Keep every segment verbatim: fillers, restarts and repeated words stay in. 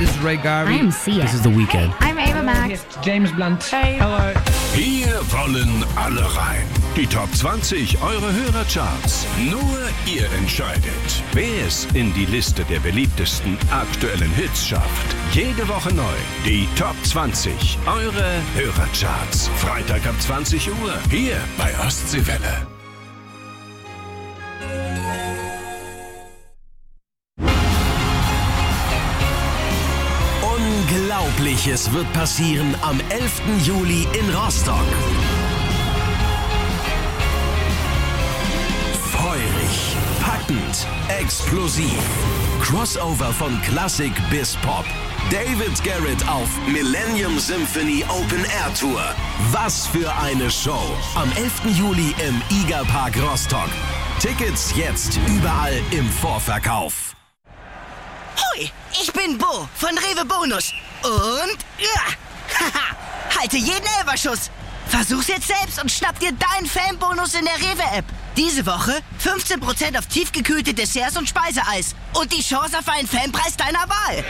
this is Ray Garvey. I'm Sia. This is The Weeknd. I'm Ava Max. James Blunt. Hey. Hello. Hier wollen alle rein. Die Top zwanzig eure Hörercharts. Nur ihr entscheidet, wer es in die Liste der beliebtesten aktuellen Hits schafft. Jede Woche neu. Die Top zwanzig eure Hörercharts. Freitag ab zwanzig Uhr. Hier bei Ostseewelle. Unglaubliches wird passieren am elften Juli in Rostock. Feurig, packend, explosiv. Crossover von Klassik bis Pop. David Garrett auf Millennium Symphony Open Air Tour. Was für eine Show. Am elften Juli im Iga Park Rostock. Tickets jetzt überall im Vorverkauf. Hoi, ich bin Bo von Rewe Bonus. Und ja, haha, halte jeden Elferschuss. Versuch's jetzt selbst und schnapp dir deinen Fanbonus in der Rewe-App. Diese Woche fünfzehn Prozent auf tiefgekühlte Desserts und Speiseeis. Und die Chance auf einen Fanpreis deiner Wahl.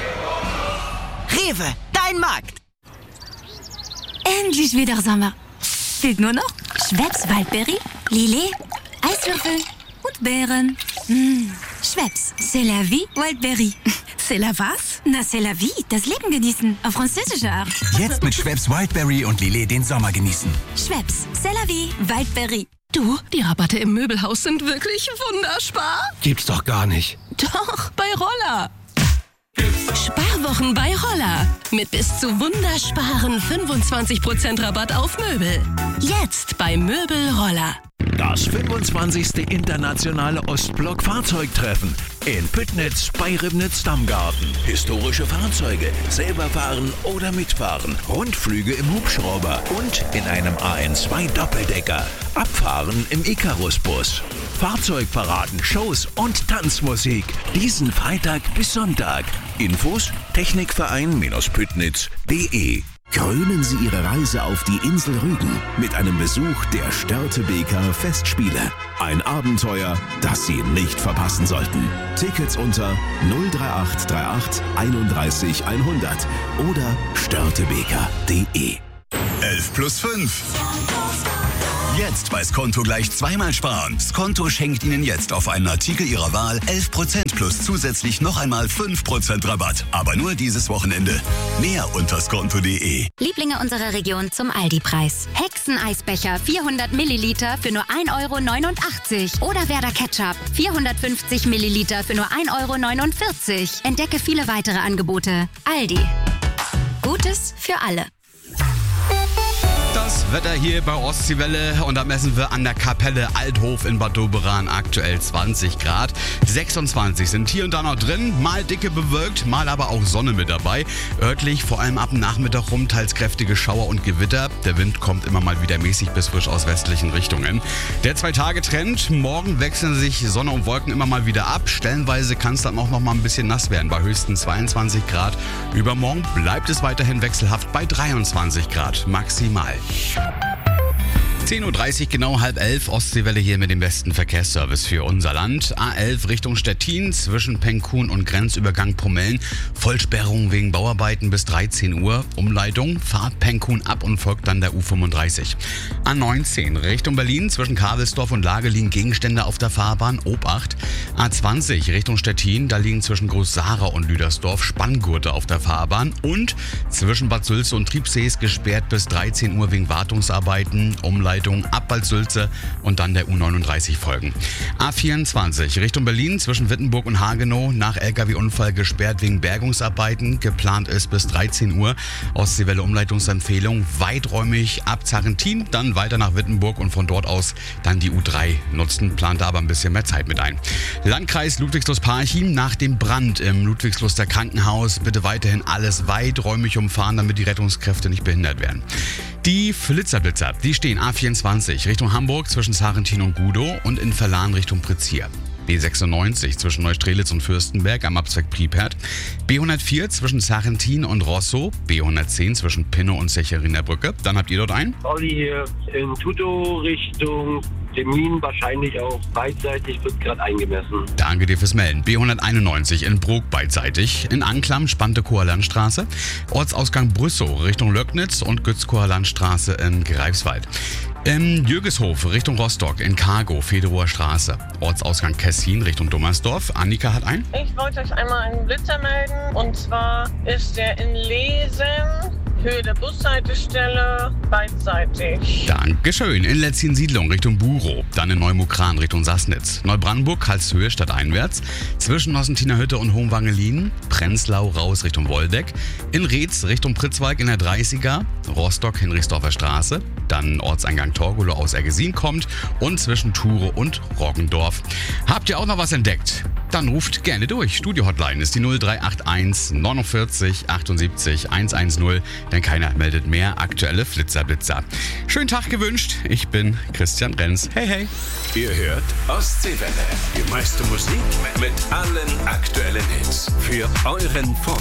Rewe, dein Markt. Endlich wieder Sommer. Fehlt nur noch Schweppes Waldbeere, Lillet, Eiswürfel und Beeren. Mmh. Schweppes, c'est la vie, Wildberry. C'est la was? Na, c'est la vie, das Leben genießen, auf französische Art. Jetzt mit Schweppes Wildberry und Lillet den Sommer genießen. Schweppes, c'est la vie, Wildberry. Du, die Rabatte im Möbelhaus sind wirklich wunderspar. Gibt's doch gar nicht. Doch, bei Roller. Sparwochen bei Roller. Mit bis zu wundersparen fünfundzwanzig Prozent Rabatt auf Möbel. Jetzt bei Möbel Roller. Das fünfundzwanzigste internationale Ostblock-Fahrzeugtreffen in Püttnitz bei Ribnitz-Dammgarten. Historische Fahrzeuge, selber fahren oder mitfahren, Rundflüge im Hubschrauber und in einem A N zwei Doppeldecker. Abfahren im Icarus-Bus. Fahrzeugparaden, Shows und Tanzmusik. Diesen Freitag bis Sonntag. Infos technikverein-püttnitz punkt de. Krönen Sie Ihre Reise auf die Insel Rügen mit einem Besuch der Störtebeker Festspiele. Ein Abenteuer, das Sie nicht verpassen sollten. Tickets unter null drei acht drei acht einunddreißig hundert oder störtebeker punkt de. elf plus fünf. Jetzt bei Skonto gleich zweimal sparen. Skonto schenkt Ihnen jetzt auf einen Artikel Ihrer Wahl elf Prozent plus zusätzlich noch einmal fünf Prozent Rabatt. Aber nur dieses Wochenende. Mehr unter skonto punkt de. Lieblinge unserer Region zum Aldi-Preis. Hexeneisbecher vierhundert Milliliter für nur ein Euro neunundachtzig. Oder Werder Ketchup vierhundertfünfzig Milliliter für nur ein Euro neunundvierzig. Entdecke viele weitere Angebote. Aldi. Gutes für alle. Das Wetter hier bei Ostseewelle und da messen wir an der Kapelle Althof in Bad Doberan aktuell zwanzig Grad. sechsundzwanzig sind hier und da noch drin, mal dicke bewölkt, mal aber auch Sonne mit dabei. Örtlich vor allem ab dem Nachmittag rum teils kräftige Schauer und Gewitter. Der Wind kommt immer mal wieder mäßig bis frisch aus westlichen Richtungen. Der Zwei-Tage-Trend, morgen wechseln sich Sonne und Wolken immer mal wieder ab. Stellenweise kann es dann auch noch mal ein bisschen nass werden bei höchstens zweiundzwanzig Grad. Übermorgen bleibt es weiterhin wechselhaft bei dreiundzwanzig Grad maximal. zehn Uhr dreißig, genau halb elf, Ostseewelle hier mit dem besten Verkehrsservice für unser Land. A elf Richtung Stettin zwischen Penkun und Grenzübergang Promellen. Vollsperrung wegen Bauarbeiten bis dreizehn Uhr. Umleitung, Fahrt Penkun ab und folgt dann der U fünfunddreißig. A neunzehn Richtung Berlin zwischen Kabelsdorf und Lage liegen Gegenstände auf der Fahrbahn. Obacht. A zwanzig Richtung Stettin, da liegen zwischen Groß-Sara und Lüdersdorf Spanngurte auf der Fahrbahn. Und zwischen Bad Sülze und Triebsee ist gesperrt bis dreizehn Uhr wegen Wartungsarbeiten. Umleitung ab Bad Sülze und dann der U neununddreißig folgen. A vierundzwanzig Richtung Berlin zwischen Wittenburg und Hagenow nach L K W-Unfall gesperrt wegen Bergungsarbeiten. Geplant ist bis dreizehn Uhr. Ostseewelle Umleitungsempfehlung weiträumig ab Zarrentin, dann weiter nach Wittenburg und von dort aus dann die U drei nutzen. Plant da aber ein bisschen mehr Zeit mit ein. Landkreis Ludwigslust-Parchim nach dem Brand im Ludwigsluster Krankenhaus bitte weiterhin alles weiträumig umfahren, damit die Rettungskräfte nicht behindert werden. Die Flitzerblitzer, die stehen A vierundzwanzig Richtung Hamburg zwischen Zarrentin und Gudow und in Verlan Richtung Prizier. B sechsundneunzig zwischen Neustrelitz und Fürstenberg am Abzweig Priepert. B hundertvier zwischen Zarrentin und Rosso. B hundertzehn zwischen Pinnow und Secheriner Brücke. Dann habt ihr dort einen. Olli hier in Tutow Richtung Termin wahrscheinlich auch beidseitig, wird gerade eingemessen. Danke dir fürs Melden. B hunderteinundneunzig in Brok beidseitig. In Anklam Spante-Koher Landstraße. Ortsausgang Brüssow Richtung Löcknitz und Gützkower Landstraße in Greifswald. Im Jürgeshof Richtung Rostock in Cargo, Federower Straße. Ortsausgang Kessin Richtung Dummersdorf. Annika hat ein. Ich wollte euch einmal einen Blitzer melden. Und zwar ist der in Lesen, Höhe der Bushaltestelle, beidseitig. Dankeschön. In Letzin-Siedlung Richtung Burow. Dann in Neumukran Richtung Sassnitz. Neubrandenburg, Karlshöhe stadteinwärts. Zwischen Nossentiner-Hütte und Hohenwangelin. Prenzlau raus Richtung Woldeck. In Reetz Richtung Pritzwalk in der dreißiger. Rostock, Hinrichsdorfer Straße. Dann Ortseingang Torgulow aus Ergesin kommt. Und zwischen Ture und Roggendorf. Habt ihr auch noch was entdeckt? Dann ruft gerne durch. Studio-Hotline ist die null drei acht eins neunundvierzig achtundsiebzig hundertzehn, denn keiner meldet mehr aktuelle Flitzerblitzer. Schönen Tag gewünscht. Ich bin Christian Renz. Hey, hey. Ihr hört Ostseewelle. Die meiste Musik mit allen aktuellen Hits. Für euren Vormittag.